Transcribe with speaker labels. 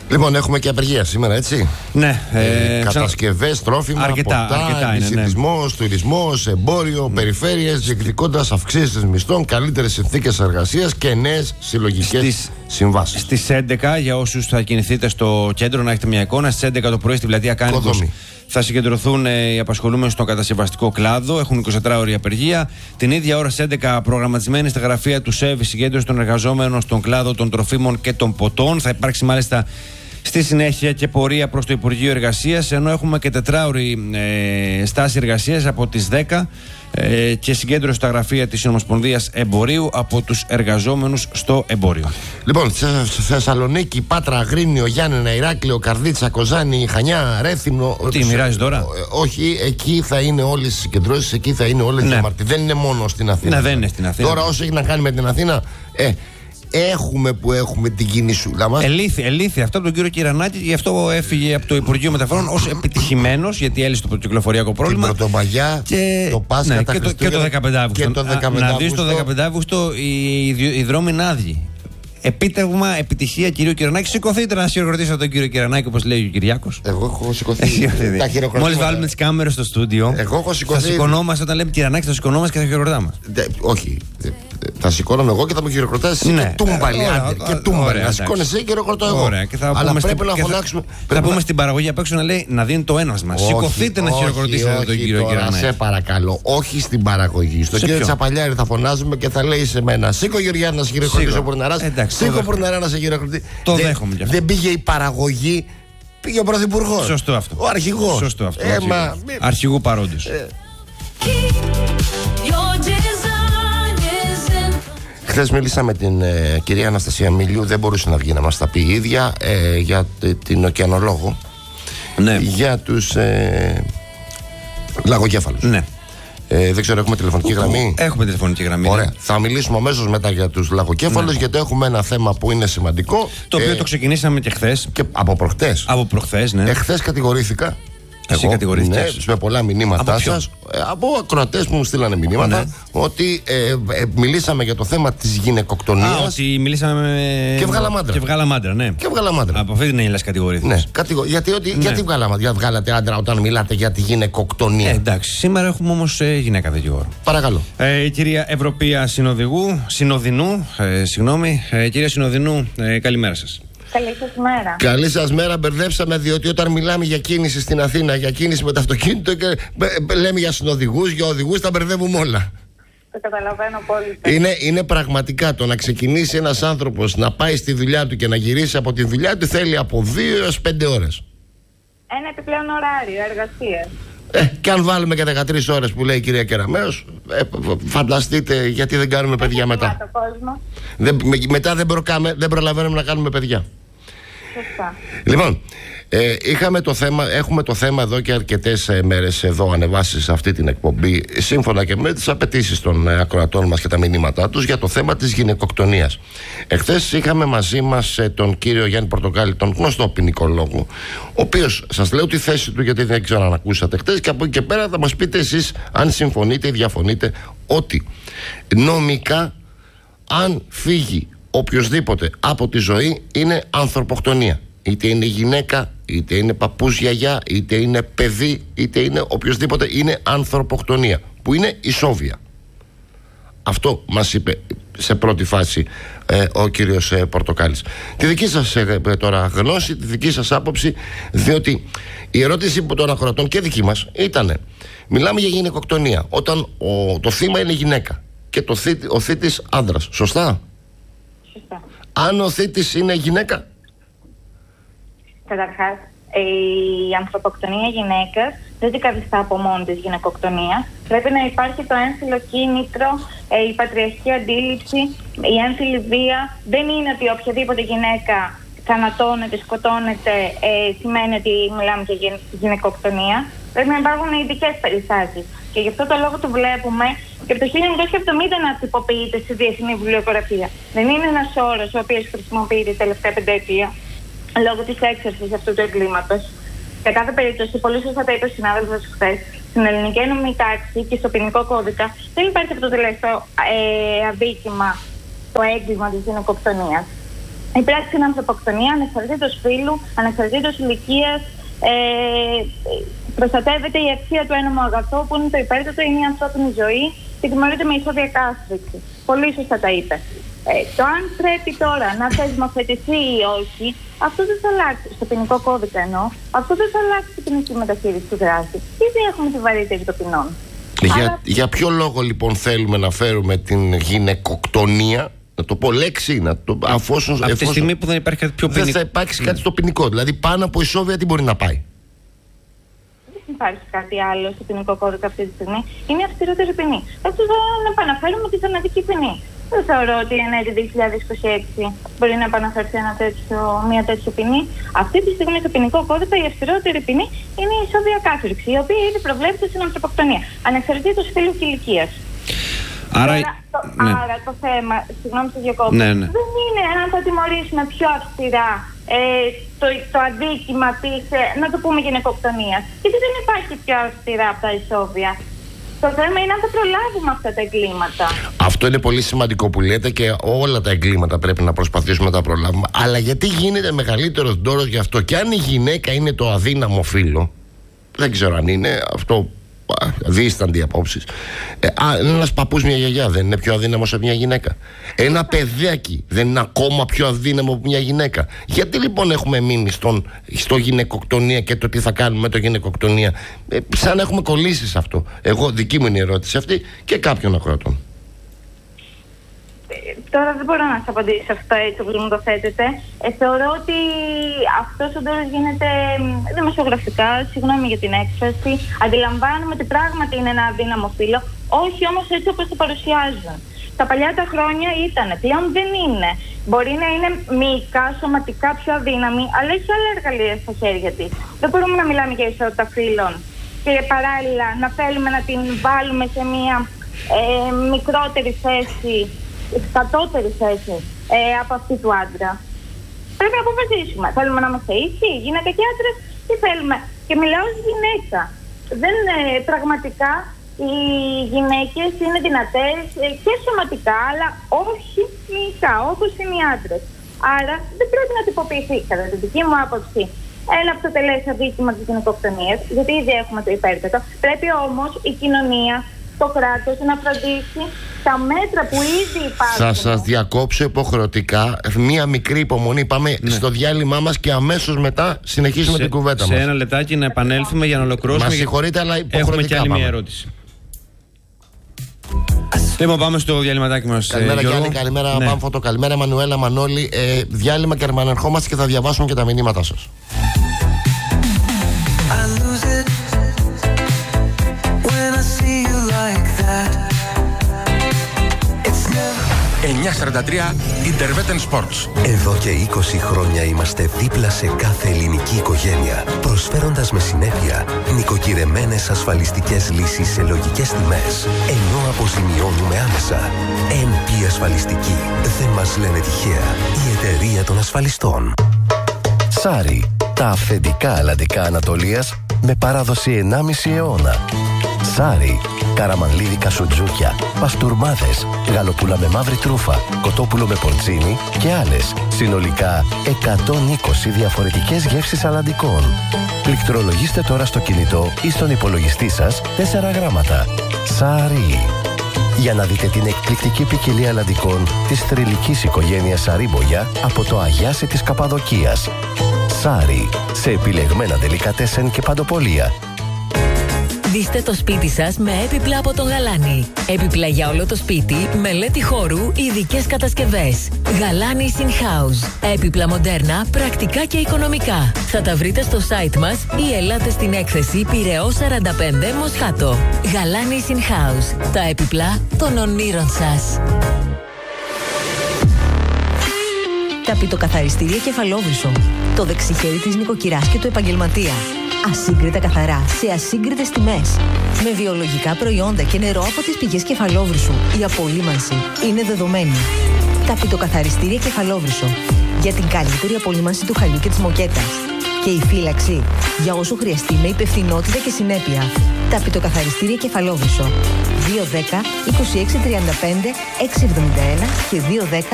Speaker 1: Λοιπόν, έχουμε και απεργία σήμερα, έτσι.
Speaker 2: Ναι.
Speaker 1: Κατασκευές, τρόφιμα, ποτά, επισιτισμός, τουρισμός, εμπόριο, περιφέρειες, διεκδικώντας αυξήσεις μισθών, καλύτερες συνθήκες εργασίας και νέες συλλογικές συμβάσεις.
Speaker 2: Στις 11, για όσους θα κινηθείτε στο κέντρο, να έχετε μια εικόνα, στις 11 το πρωί στη πλατεία Κάνικος θα συγκεντρωθούν οι απασχολούμενοι στον κατασκευαστικό κλάδο. Έχουν 24ωρη απεργία. Την ίδια ώρα, στις 11, προγραμματισμένη στα γραφεία του ΣΕΒ η συγκέντρωση των εργαζόμενων στον κλάδο των τροφίμων και των ποτών. Θα υπάρξει μάλιστα στη συνέχεια και πορεία προς το Υπουργείο Εργασίας, ενώ έχουμε και 4ωρη στάση εργασίας από τις 10 και συγκέντρωση στα γραφεία της Ομοσπονδίας Εμπορίου από τους εργαζόμενους στο εμπόριο.
Speaker 1: Λοιπόν, Θεσσαλονίκη, Πάτρα, Αγρίνιο, Γιάννενα, Ηράκλειο, Καρδίτσα, Κοζάνη, Χανιά, Ρέθυμνο.
Speaker 2: Τι μοιράζει τώρα?
Speaker 1: Όχι, εκεί θα είναι όλες οι συγκεντρώσεις, εκεί θα είναι όλες οι αμαρτίες. Δεν είναι μόνο στην Αθήνα.
Speaker 2: Ναι, δεν είναι στην Αθήνα.
Speaker 1: Τώρα, όσο έχει να κάνει με την Αθήνα, έχουμε την κινησούλα μας.
Speaker 2: Ελήθη αυτό από τον κύριο Κυρανάκη, γι' αυτό έφυγε από το Υπουργείο Μεταφορών ως επιτυχημένος, γιατί έλυσε το κυκλοφοριακό πρόβλημα.
Speaker 1: Την Πρωτομαγιά, το Πάσχα, τα
Speaker 2: και το 15 Αύγουστο. Να δεις το 15 Αύγουστο οι δρόμοι είναι άδειοι. Επίτευγμα, επιτυχία κυρίου Κυρανάκη. Σηκωθείτε να χειροκροτήσετε τον κύριο Κυρανάκη, όπως λέει ο Κυριάκος.
Speaker 1: Εγώ έχω σηκωθεί.
Speaker 2: Μόλις βάλουμε τις κάμερες στο στούντιο, θα σηκωνόμαστε όταν λέμε Κυρανάκη, θα σηκωνόμαστε και θα χειροκροτάμε.
Speaker 1: Όχι. Θα σηκώνομαι εγώ και θα με χειροκροτάς εσύ και τούμπαλι. Και τούμπαλι. Να σηκώνεσαι και χειροκροτώ εγώ. Αλλά πρέπει να φωνάξουμε.
Speaker 2: Θα πούμε στην παραγωγή απ' έξω να λέει να δίνει το ένασμα. Σηκωθείτε να χειροκροτήσετε τον κύριο Κυρανάκη.
Speaker 1: Σε παρακαλώ, όχι στην παραγωγή. Στον κύριο Τσαπαλιάρη θα φωνάζουμε και θα λέει σε μένα: Σήκω Γεωργιάννα να σε χειροκροτήσω Πουρναράς. Σήκω Πουρναρά να σε χειροκροτήσω.
Speaker 2: Το δέχομαι κι αυτό.
Speaker 1: Δεν πήγε η παραγωγή, πήγε ο Πρωθυπουργός.
Speaker 2: Σωστό αυτό.
Speaker 1: Ο αρχηγός.
Speaker 2: Σωστό αυτό. Αρχηγού παρόντος.
Speaker 1: Χθες μίλησα με την κυρία Αναστασία Μίλιου, δεν μπορούσε να βγει να μας τα πει η ίδια, για την ωκεανολόγο, για τους λαγοκέφαλους.
Speaker 2: Ναι.
Speaker 1: Δεν ξέρω, έχουμε τηλεφωνική γραμμή?
Speaker 2: Έχουμε τηλεφωνική γραμμή.
Speaker 1: Ωραία. Θα μιλήσουμε αμέσως μετά για τους λαγοκέφαλους, γιατί έχουμε ένα θέμα που είναι σημαντικό.
Speaker 2: Το οποίο το ξεκινήσαμε και χθες.
Speaker 1: Και από προχτές.
Speaker 2: Από προχθές, ναι.
Speaker 1: Χθες κατηγορήθηκα.
Speaker 2: Εσύ κατηγορήθηκες?
Speaker 1: Ναι, με πολλά μηνύματά σας, από ακροατές που μου στείλανε μηνύματα, ότι μιλήσαμε για το θέμα της γυναικοκτονίας.
Speaker 2: Ότι μιλήσαμε
Speaker 1: και βγάλαμε άντρα.
Speaker 2: Και βγάλαμε άντρα, ναι.
Speaker 1: Και βγάλαμε άντρα.
Speaker 2: Από αυτή την έννοια κατηγορήθηκες.
Speaker 1: Ναι, γιατί βγάλαμε, βγάλατε άντρα όταν μιλάτε για τη γυναικοκτονία?
Speaker 2: Εντάξει, σήμερα έχουμε όμως γυναίκα δικηγόρο.
Speaker 1: Παρακαλώ.
Speaker 2: Η κυρία Ευρωπία Συνοδινού, κυρία Συνοδινού, καλημέρα σας.
Speaker 3: Καλή σας μέρα.
Speaker 1: Καλή σας μέρα. Μπερδέψαμε, διότι όταν μιλάμε για κίνηση στην Αθήνα, για κίνηση με το αυτοκίνητο και λέμε για συνοδηγούς, για οδηγούς, τα μπερδεύουμε όλα.
Speaker 3: Το καταλαβαίνω πολύ.
Speaker 1: Είναι πραγματικά το να ξεκινήσει ένας άνθρωπος να πάει στη δουλειά του και να γυρίσει από τη δουλειά του θέλει από 2 έως 5 ώρες.
Speaker 3: Ένα επιπλέον ωράριο εργασίας.
Speaker 1: Και αν βάλουμε και 13 ώρες που λέει η κυρία Κεραμέως, φανταστείτε γιατί δεν κάνουμε παιδιά μετά. Μετά δεν προλαβαίνουμε να κάνουμε παιδιά.
Speaker 3: Σωστά.
Speaker 1: Λοιπόν, έχουμε το θέμα εδώ και αρκετές μέρες εδώ ανεβάσει σε αυτή την εκπομπή, σύμφωνα και με τις απαιτήσεις των ακροατών μας και τα μηνύματά τους, για το θέμα της γυναικοκτονίας. Εχθές είχαμε μαζί μας τον κύριο Γιάννη Πορτοκάλη, τον γνωστό ποινικολόγο, ο οποίος, σας λέω τη θέση του γιατί δεν ξέρω αν ακούσατε χθες, και από εκεί και πέρα θα μας πείτε εσείς αν συμφωνείτε ή διαφωνείτε ότι νομικά αν φύγει οποιοσδήποτε από τη ζωή είναι ανθρωποκτονία. Είτε είναι γυναίκα, είτε είναι παππούς, γιαγιά, είτε είναι παιδί, είτε είναι οποιοσδήποτε, είναι ανθρωποκτονία, που είναι ισόβια. Αυτό μας είπε σε πρώτη φάση ο κύριος Πορτοκάλης. Τη δική σας τώρα γνώση, τη δική σας άποψη, διότι η ερώτηση που των ακροατών και δική μας ήταν: μιλάμε για γυναικοκτονία όταν το θύμα είναι γυναίκα και ο θήτης άντρας, σωστά?
Speaker 3: Σωστά.
Speaker 1: Αν ο θήτης είναι γυναίκα?
Speaker 3: Καταρχάς, η ανθρωποκτονία γυναίκας δεν την καθιστά από μόνη της γυναικοκτονία. Πρέπει να υπάρχει το έμφυλο κίνητρο, η πατριαρχική αντίληψη, η έμφυλη βία. Δεν είναι ότι οποιαδήποτε γυναίκα θανατώνεται, σκοτώνεται, σημαίνει ότι μιλάμε για γυναικοκτονία. Πρέπει να υπάρχουν ειδικές περιστάσεις. Και γι' αυτό το λόγο το βλέπουμε και από το 1970 να τυποποιείται στη διεθνή βιβλιογραφία. Δεν είναι ένας όρος ο οποίος χρησιμοποιείται τα τελευταία 5 ετία λόγω της έξαρσης αυτού του εγκλήματος. Σε κάθε περίπτωση, πολύ σωστά τα είπε ο συνάδελφος χθες, στην ελληνική ένωμη τάξη και στο ποινικό κώδικα δεν υπάρχει αυτό το τελευταίο αδίκημα, το έγκλημα της γυναικοκτονίας. Η πράξη είναι ανθρωποκτονία, ανεξαρτήτως φύλου, ανεξαρτήτως ηλικίας. Προστατεύεται η αξία του ένομου αγαθού, που είναι το υπέρτατο, είναι η ανθρώπινη ζωή και τιμωρείται με ισόβια κάστριξη. Πολύ σωστά τα είπε. Το αν πρέπει τώρα να θεσμοθετηθεί ή όχι, αυτό δεν θα αλλάξει. Στο ποινικό κώδικα εννοώ, αυτό δεν θα αλλάξει την ποινική μεταχείριση του δράστη. Ήδη έχουμε τη βαρύτερη των ποινών.
Speaker 1: Για ποιο λόγο λοιπόν θέλουμε να φέρουμε την γυναικοκτονία, να το πω λέξη, αφόσον.
Speaker 2: Από τη στιγμή που δεν υπάρχει κάτι πιο ποινικό.
Speaker 1: Δεν θα υπάρξει κάτι στο ποινικό. Δηλαδή πάνω από ισόβια τι μπορεί να πάει.
Speaker 3: Δεν υπάρχει κάτι άλλο στο ποινικό κώδικα αυτή τη στιγμή. Είναι η αυστηρότερη ποινή. Έτσι να επαναφέρουμε τη θανατική ποινή. Δεν θεωρώ ότι εν έτη 2026 μπορεί να επαναφέρει μια τέτοια ποινή. Αυτή τη στιγμή στο ποινικό κώδικα η αυστηρότερη ποινή είναι η ισόβια κάθριξη, η οποία ήδη προβλέπεται στην ανθρωποκτονία, ανεξαρτήτως φύλου και ηλικίας. Άρα το θέμα, συγγνώμη που διακόπτω, δεν είναι αν θα τιμωρήσουμε πιο αυστηρά το αδίκημα της, να το πούμε, γυναικοκτονίας. Γιατί δεν υπάρχει πιο αυστηρά από τα ισόβια. Το θέμα είναι αν θα προλάβουμε αυτά τα εγκλήματα. Αυτό
Speaker 1: είναι πολύ σημαντικό που λέτε, και όλα τα εγκλήματα πρέπει να προσπαθήσουμε να τα προλάβουμε. Αλλά γιατί γίνεται μεγαλύτερος ντόρος γι' αυτό? Και αν η γυναίκα είναι το αδύναμο φύλο, δεν ξέρω αν είναι αυτό. Δίστανται οι απόψεις. Ένας παππούς, μια γιαγιά, δεν είναι πιο αδύναμος από μια γυναίκα? Ένα παιδάκι δεν είναι ακόμα πιο αδύναμο από μια γυναίκα? Γιατί λοιπόν έχουμε μείνει στο γυναικοκτονία και το τι θα κάνουμε με το γυναικοκτονία, σαν να έχουμε κολλήσει σε αυτό? Δική μου είναι η ερώτηση αυτή και κάποιων ακροατών.
Speaker 3: Τώρα δεν μπορώ να σας απαντήσω αυτό έτσι όπως μου το θέτετε. Θεωρώ ότι αυτός ο ντόρος γίνεται δημοσιογραφικά, συγγνώμη για την έκφραση. Αντιλαμβάνομαι ότι πράγματι είναι ένα αδύναμο φύλο, όχι όμως έτσι όπως το παρουσιάζουν. Τα παλιά τα χρόνια ήταν, πλέον δεν είναι. Μπορεί να είναι μυϊκά, σωματικά πιο αδύναμη, αλλά έχει άλλα εργαλεία στα χέρια της. Δεν μπορούμε να μιλάμε για ισότητα φύλων και παράλληλα να θέλουμε να την βάλουμε σε μια μικρότερη θέση, κατώτερη θέση από αυτή του άντρα. Πρέπει να αποφασίσουμε. Θέλουμε να είμαστε ίσοι, γυναίκα και άντρες, ή θέλουμε? Και μιλάω ως γυναίκα. Πραγματικά οι γυναίκες είναι δυνατές και σωματικά, αλλά όχι μυϊκά, όπως είναι οι άντρες. Άρα δεν πρέπει να τυποποιηθεί, κατά τη δική μου άποψη, ένα πρωτοτελές αδίκημα της γυναικοκτονίας, γιατί ήδη έχουμε το υπέρτατο. Πρέπει όμως η κοινωνία, το κράτος, να φροντίσει τα μέτρα που ήδη υπάρχουν. Θα
Speaker 1: σας διακόψω υποχρεωτικά. Μία μικρή υπομονή. Πάμε στο διάλειμμά μας και αμέσως μετά συνεχίζουμε την κουβέντα μας.
Speaker 2: Σε ένα λεπτάκι να επανέλθουμε για να ολοκληρώσουμε.
Speaker 1: Μας συγχωρείτε, αλλά υποχρεωτικά.
Speaker 2: Έχουμε και άλλη μια ερώτηση. Λοιπόν, πάμε στο διαλυματάκι μας.
Speaker 1: Καλημέρα Γιάννη, καλημέρα Πάμφωτο, καλημέρα Μανουέλα, Μανώλη. Διάλειμμα και επανερχόμαστε και θα διαβάσουμε και τα μηνύματά σας.
Speaker 4: 943 Interveten Sports.
Speaker 5: Εδώ και 20 χρόνια είμαστε δίπλα σε κάθε ελληνική οικογένεια, προσφέροντας με συνέπεια νοικοκυρεμένες ασφαλιστικές λύσεις σε λογικές τιμές, ενώ αποζημιώνουμε άμεσα. NP Ασφαλιστική. Δεν μας λένε τυχαία. Η εταιρεία των ασφαλιστών. Σάρι. Τα αυθεντικά αλλαντικά Ανατολίας με παράδοση 1,5 αιώνα. Σάρι. Καραμανλίδικα σουτζούκια, παστούρμάδες, γαλοπούλα με μαύρη τρούφα, κοτόπουλο με πορτσίνι και άλλες. Συνολικά 120 διαφορετικές γεύσεις αλλαντικών. Πληκτρολογήστε τώρα στο κινητό ή στον υπολογιστή σας 4 γράμματα. Σάρι. Για να δείτε την εκπληκτική ποικιλία αλλαντικών της θρυλικής οικογένειας Σαρίμπογια από το Αγιάσι της Καπαδοκίας. Σάρι. Σε επιλεγμένα ντελικατέσεν και παντοπολία.
Speaker 6: Δείστε το σπίτι σας με έπιπλα από τον Γαλάνη. Έπιπλα για όλο το σπίτι, μελέτη χώρου, ειδικές κατασκευές. Γαλάνης in house. Έπιπλα μοντέρνα, πρακτικά και οικονομικά. Θα τα βρείτε στο site μας ή ελάτε στην έκθεση Πειραιώς 45 Μοσχάτο. Γαλάνης in house. Τα έπιπλα των ονείρων σας.
Speaker 7: Ταπητοκαθαριστήρια Κεφαλόβρυσο. Το δεξιχέρι της νοικοκυράς και του επαγγελματία. Ασύγκριτα καθαρά, σε ασύγκριτες τιμές. Με βιολογικά προϊόντα και νερό από τις πηγές Κεφαλόβρυσου. Η απολύμανση είναι δεδομένη. Ταπητοκαθαριστήρια Κεφαλόβρυσο. Για την καλύτερη απολύμανση του χαλιού και της μοκέτας. Και η φύλαξη για όσο χρειαστεί με υπευθυνότητα και συνέπεια. Ταπητοκαθαριστήρια Κεφαλόβρυσο. 210 2635 671 και 210